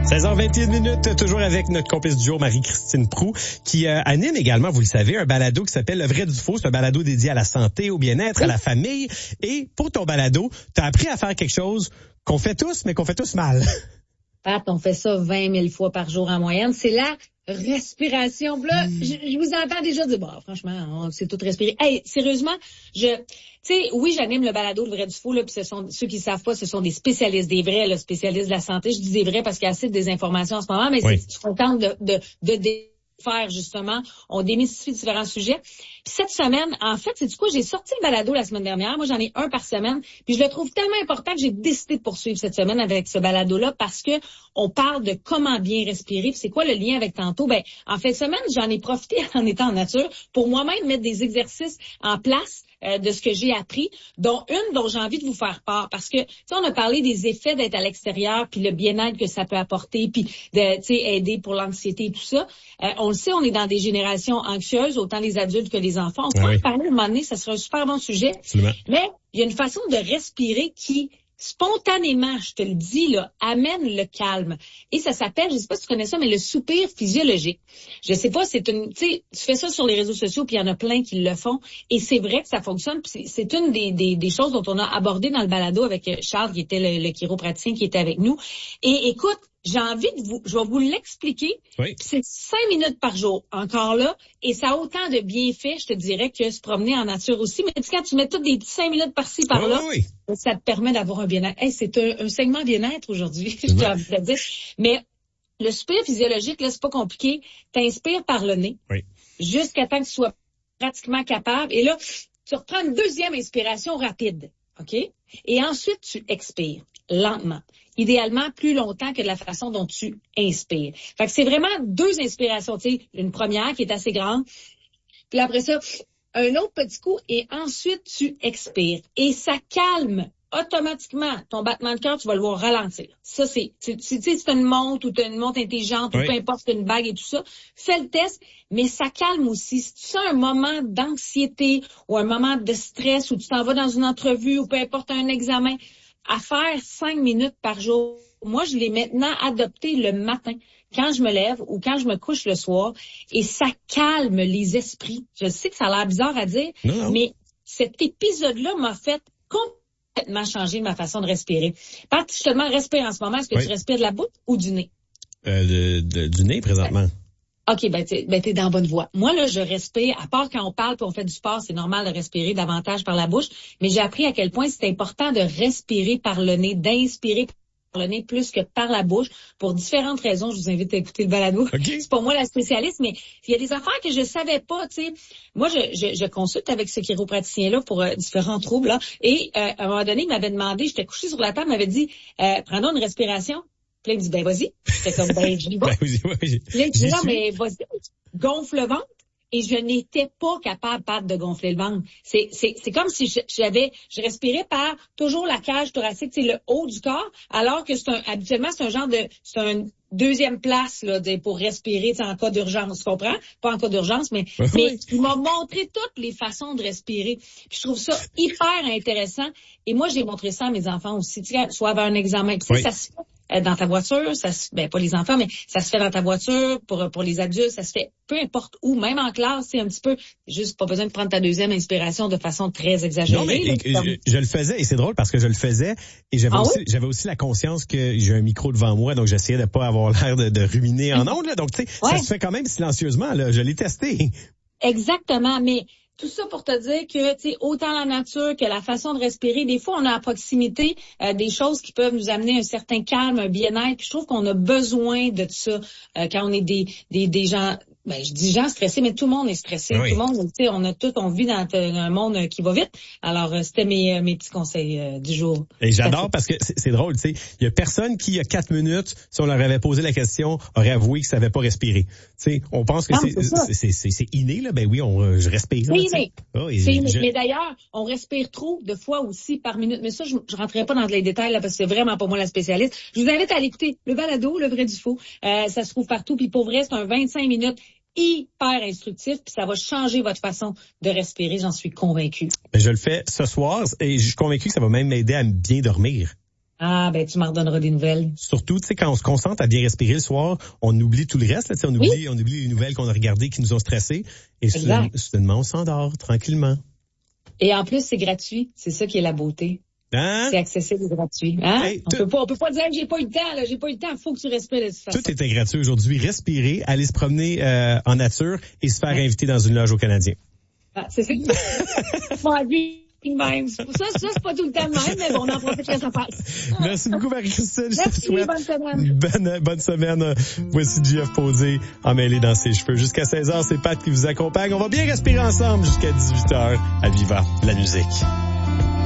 16h21, toujours avec notre complice du jour, Marie-Christine Proulx, qui anime également, vous le savez, un balado qui s'appelle Le vrai du faux. C'est un balado dédié à la santé, au bien-être, à la famille. Et pour ton balado, tu as appris à faire quelque chose qu'on fait tous, mais qu'on fait tous mal. Pat, on fait ça 20 000 fois par jour en moyenne. C'est la respiration. Là, je vous entends déjà dire, bon, franchement, on sait tout respirer. Hey, sérieusement, oui, j'anime le balado Le vrai du faux, là, puis ce sont, ceux qui savent pas, ce sont des spécialistes, des vrais, là, spécialistes de la santé. Je dis des vrais parce qu'il y a assez de désinformation en ce moment, mais oui. Je suis contente de faire, justement. On démystifie différents sujets. Puis cette semaine, en fait, c'est du coup, j'ai sorti le balado la semaine dernière. Moi, j'en ai un par semaine. Puis je le trouve tellement important que j'ai décidé de poursuivre cette semaine avec ce balado-là parce que on parle de comment bien respirer. Puis c'est quoi le lien avec tantôt? Ben, en fin de semaine, j'en ai profité en étant en nature pour moi-même mettre des exercices en place de ce que j'ai appris, dont une dont j'ai envie de vous faire part. Parce que, tu sais, on a parlé des effets d'être à l'extérieur, puis le bien-être que ça peut apporter, puis de, tu sais, aider pour l'anxiété et tout ça. On le sait, on est dans des générations anxieuses, autant les adultes que les enfants. On peut en parler à un moment donné, ça serait un super bon sujet. Absolument. Mais il y a une façon de respirer qui, spontanément, je te le dis, là, amène le calme. Et ça s'appelle, je sais pas si tu connais ça, mais le soupir physiologique. Je sais pas, c'est une, tu sais, tu fais ça sur les réseaux sociaux, puis il y en a plein qui le font. Et c'est vrai que ça fonctionne. Puis c'est une des choses dont on a abordé dans le balado avec Charles, qui était le chiropraticien qui était avec nous. Et écoute, j'ai envie de je vais vous l'expliquer. Oui. C'est 5 minutes par jour, encore là, et ça a autant de bienfaits, je te dirais, que se promener en nature aussi. Mais quand tu mets toutes des petits 5 minutes par-ci, par-là, ça te permet d'avoir un bien-être. Hey, c'est un segment bien-être aujourd'hui, j'ai envie de te dire. Mais le soupir physiologique, là, c'est pas compliqué. T'inspires par le nez, jusqu'à temps que tu sois pratiquement capable. Et là, tu reprends une deuxième inspiration rapide, OK? Et ensuite, tu expires lentement. Idéalement, plus longtemps que de la façon dont tu inspires. Fait que c'est vraiment 2 inspirations, tu sais, une première qui est assez grande, puis après ça, un autre petit coup, et ensuite tu expires. Et ça calme automatiquement ton battement de cœur, tu vas le voir ralentir. Ça, c'est une montre ou t'as une montre intelligente ou peu importe, c'est une bague et tout ça, fais le test, mais ça calme aussi. Si tu sens un moment d'anxiété ou un moment de stress ou tu t'en vas dans une entrevue ou peu importe un examen, à faire 5 minutes par jour. Moi, je l'ai maintenant adopté le matin, quand je me lève ou quand je me couche le soir, et ça calme les esprits. Je sais que ça a l'air bizarre à dire, mais cet épisode-là m'a fait complètement changer ma façon de respirer. Pat, je te demande, respire en ce moment. Est-ce que tu respires de la bouche ou du nez? Du nez, présentement. OK, t'es dans la bonne voie. Moi, là, je respire, à part quand on parle puis on fait du sport, c'est normal de respirer davantage par la bouche, mais j'ai appris à quel point c'est important de respirer par le nez, d'inspirer par le nez plus que par la bouche, pour différentes raisons. Je vous invite à écouter le balado. Okay. C'est pas moi la spécialiste, mais il y a des affaires que je savais pas, tu sais. Moi, je consulte avec ce chiropraticien-là pour différents troubles, là, et à un moment donné, il m'avait demandé, j'étais couchée sur la table, il m'avait dit, prends donc une respiration. Puis là, il me dit, ben vas-y. J'étais comme, je dis, bon. Puis là, il dit, non, mais vas-y, gonfle le ventre. Et je n'étais pas capable, Pat, de gonfler le ventre. C'est comme si je respirais par toujours la cage thoracique, c'est le haut du corps, alors que habituellement, c'est une deuxième place, là, pour respirer, en cas d'urgence, tu comprends? Pas en cas d'urgence, mais il m'a montré toutes les façons de respirer. Puis je trouve ça hyper intéressant. Et moi, j'ai montré ça à mes enfants aussi, soit avant un examen. Puis ça se fait dans ta voiture, pas les enfants, mais ça se fait dans ta voiture, pour les adultes, ça se fait peu importe où, même en classe, c'est un petit peu, juste pas besoin de prendre ta deuxième inspiration de façon très exagérée. Non, mais je le faisais, et c'est drôle parce que je le faisais, et j'avais aussi la conscience que j'ai un micro devant moi, donc j'essayais de pas avoir l'air de ruminer en ondes, là. Donc, tu sais, ça se fait quand même silencieusement, là. Je l'ai testé. Exactement, mais tout ça pour te dire que, tu sais, autant la nature que la façon de respirer, des fois, on a à proximité des choses qui peuvent nous amener un certain calme, un bien-être. Puis je trouve qu'on a besoin de ça quand on est des gens. Ben, je dis gens stressés, mais tout le monde est stressé. Tout le monde, tu sais, on vit dans un monde qui va vite. Alors, c'était mes petits conseils du jour. Et j'adore parce que c'est drôle, tu sais. Il y a personne qui, il y a 4 minutes, si on leur avait posé la question, aurait avoué qu'il savait pas respirer. Tu sais, on pense que c'est inné, là. Ben oui, je respire. C'est inné. Mais d'ailleurs, on respire trop de fois aussi par minute. Mais ça, je rentrerai pas dans les détails, là, parce que c'est vraiment pas moi la spécialiste. Je vous invite à l'écouter. Le balado, Le vrai du faux. Ça se trouve partout. Puis pour vrai, c'est un 25 minutes hyper instructif, puis ça va changer votre façon de respirer, j'en suis convaincue. Je le fais ce soir et je suis convaincue que ça va même m'aider à bien dormir. Ah, ben, tu m'en redonneras des nouvelles. Surtout, tu sais, quand on se concentre à bien respirer le soir, on oublie tout le reste, là, tu sais, on oublie les nouvelles qu'on a regardées qui nous ont stressés. Et soudainement, on s'endort tranquillement. Et en plus, c'est gratuit. C'est ça qui est la beauté. Hein? C'est accessible et gratuit. Hein? Hey, on peut pas dire que j'ai pas eu le temps, là. J'ai pas eu le temps. Faut que tu respires de toute façon. Tout était gratuit aujourd'hui. Respirer, aller se promener en nature et se faire inviter dans une loge au Canadien. Ah, c'est ça. Même. Ça, c'est pas tout le temps de même, mais bon, on en profite quand ça passe. Merci beaucoup, Marie-Christine. Merci, bonne semaine. Bonne semaine. Voici JF Posé emmêlé dans ses cheveux. Jusqu'à 16h, c'est Pat qui vous accompagne. On va bien respirer ensemble jusqu'à 18h à Viva la musique.